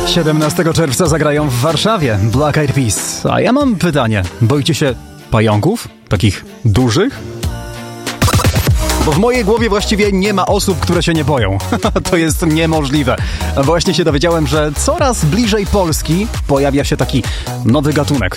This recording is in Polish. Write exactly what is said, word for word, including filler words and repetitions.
siedemnastego czerwca zagrają w Warszawie Black Eyed Peas. A ja mam pytanie. Boicie się pająków? Takich dużych? Bo w mojej głowie właściwie nie ma osób, które się nie boją. To jest niemożliwe. Właśnie się dowiedziałem, że coraz bliżej Polski pojawia się taki nowy gatunek.